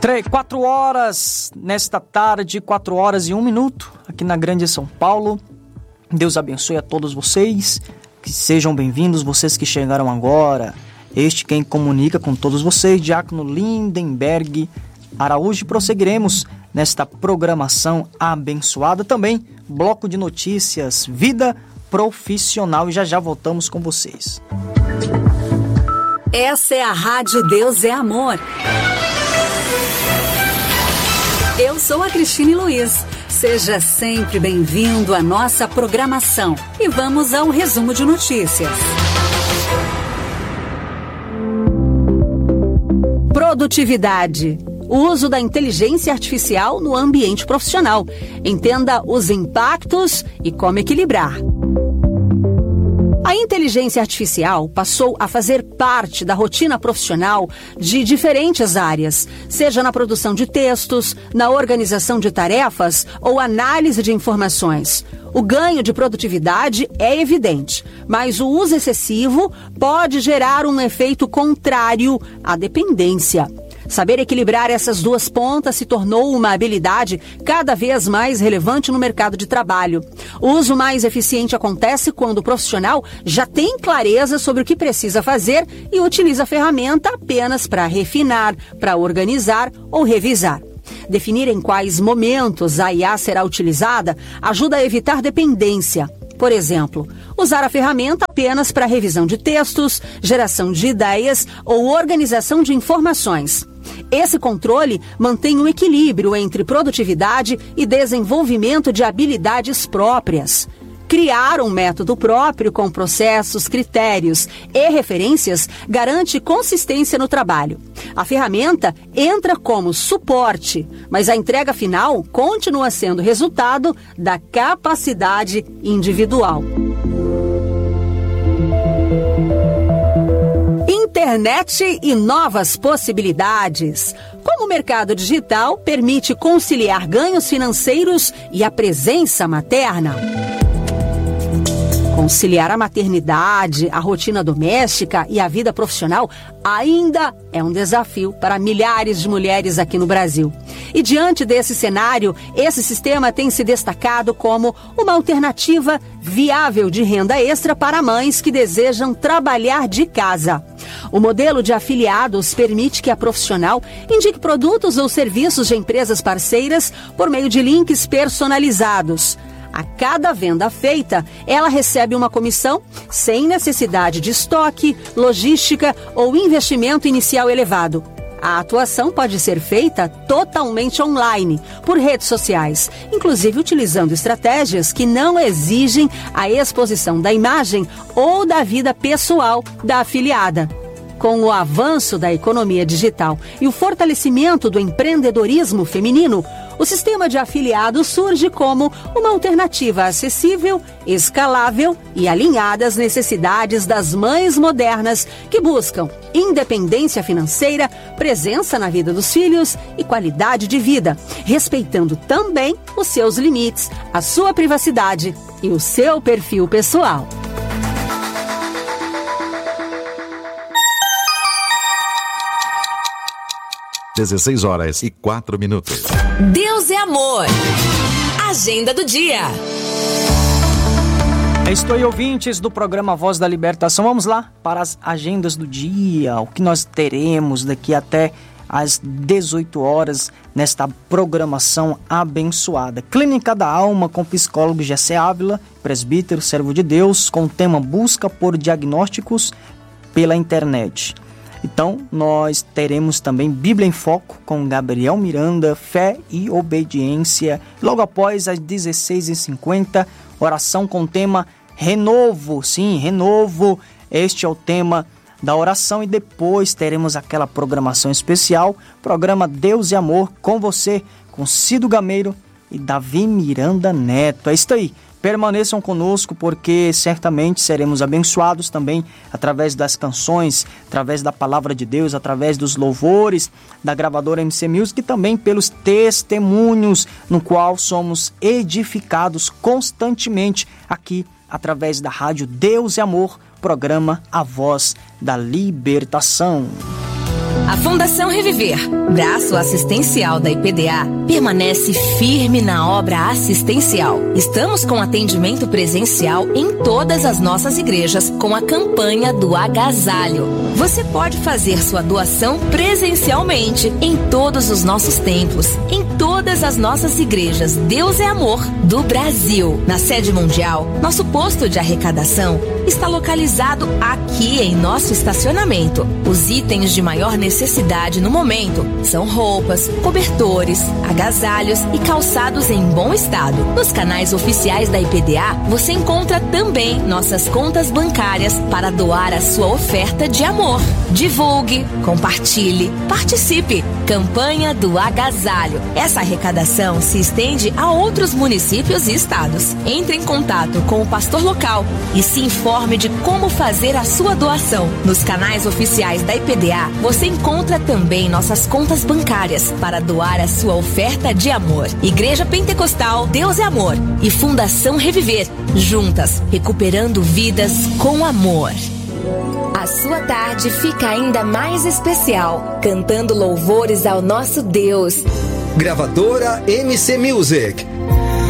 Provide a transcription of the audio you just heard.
4 horas nesta tarde, 4 horas e 1 minuto, aqui na Grande São Paulo. Deus abençoe a todos vocês, que sejam bem-vindos, vocês que chegaram agora. Este quem comunica com todos vocês, Diácono Lindenberg Araújo. Prosseguiremos nesta programação abençoada. Também, bloco de notícias, vida profissional, e já voltamos com vocês. Essa é a Rádio Deus é Amor. Eu sou a Cristine Luiz. Seja sempre bem-vindo à nossa programação. E vamos ao resumo de notícias. Produtividade. O uso da inteligência artificial no ambiente profissional. Entenda os impactos e como equilibrar. A inteligência artificial passou a fazer parte da rotina profissional de diferentes áreas, seja na produção de textos, na organização de tarefas ou análise de informações. O ganho de produtividade é evidente, mas o uso excessivo pode gerar um efeito contrário à dependência. Saber equilibrar essas duas pontas se tornou uma habilidade cada vez mais relevante no mercado de trabalho. O uso mais eficiente acontece quando o profissional já tem clareza sobre o que precisa fazer e utiliza a ferramenta apenas para refinar, para organizar ou revisar. Definir em quais momentos a IA será utilizada ajuda a evitar dependência. Por exemplo, usar a ferramenta apenas para revisão de textos, geração de ideias ou organização de informações. Esse controle mantém um equilíbrio entre produtividade e desenvolvimento de habilidades próprias. Criar um método próprio com processos, critérios e referências garante consistência no trabalho. A ferramenta entra como suporte, mas a entrega final continua sendo resultado da capacidade individual. Internet e novas possibilidades. Como o mercado digital permite conciliar ganhos financeiros e a presença materna? Conciliar a maternidade, a rotina doméstica e a vida profissional ainda é um desafio para milhares de mulheres aqui no Brasil. E diante desse cenário, esse sistema tem se destacado como uma alternativa viável de renda extra para mães que desejam trabalhar de casa. O modelo de afiliados permite que a profissional indique produtos ou serviços de empresas parceiras por meio de links personalizados. A cada venda feita, ela recebe uma comissão sem necessidade de estoque, logística ou investimento inicial elevado. A atuação pode ser feita totalmente online, por redes sociais, inclusive utilizando estratégias que não exigem a exposição da imagem ou da vida pessoal da afiliada. Com o avanço da economia digital e o fortalecimento do empreendedorismo feminino, o sistema de afiliados surge como uma alternativa acessível, escalável e alinhada às necessidades das mães modernas que buscam independência financeira, presença na vida dos filhos e qualidade de vida, respeitando também os seus limites, a sua privacidade e o seu perfil pessoal. (16h04). Deus é amor. Agenda do dia. Estou aí, ouvintes do programa Voz da Libertação. Vamos lá para as agendas do dia. O que nós teremos daqui até às 18 horas nesta programação abençoada. Clínica da Alma com psicólogo Gessé Ávila, presbítero, servo de Deus, com o tema Busca por Diagnósticos pela Internet. Então, nós teremos também Bíblia em Foco com Gabriel Miranda, Fé e Obediência. Logo após, às 16h50, oração com o tema Renovo. Sim, Renovo. Este é o tema da oração. E depois teremos aquela programação especial, programa Deus e Amor com você, com Cido Gameiro e Davi Miranda Neto. É isso aí. Permaneçam conosco, porque certamente seremos abençoados também através das canções, através da palavra de Deus, através dos louvores da gravadora MC Music e também pelos testemunhos no qual somos edificados constantemente aqui através da rádio Deus e Amor, programa A Voz da Libertação. A Fundação Reviver, braço assistencial da IPDA, permanece firme na obra assistencial. Estamos com atendimento presencial em todas as nossas igrejas com a campanha do agasalho. Você pode fazer sua doação presencialmente em todos os nossos templos, em todas as nossas igrejas Deus é Amor do Brasil. Na sede mundial, nosso posto de arrecadação está localizado aqui em nosso estacionamento. Os itens de maior necessidade no momento são roupas, cobertores, agasalhos e calçados em bom estado. Nos canais oficiais da IPDA, você encontra também nossas contas bancárias para doar a sua oferta de amor. Divulgue, compartilhe, participe. Campanha do Agasalho. Essa arrecadação se estende a outros municípios e estados. Entre em contato com o pastor local e se informe de como fazer a sua doação. Nos canais oficiais da IPDA, você encontra também nossas contas bancárias para doar a sua oferta de amor. Igreja Pentecostal Deus é Amor e Fundação Reviver, juntas, recuperando vidas com amor. A sua tarde fica ainda mais especial, cantando louvores ao nosso Deus. Gravadora MC Music.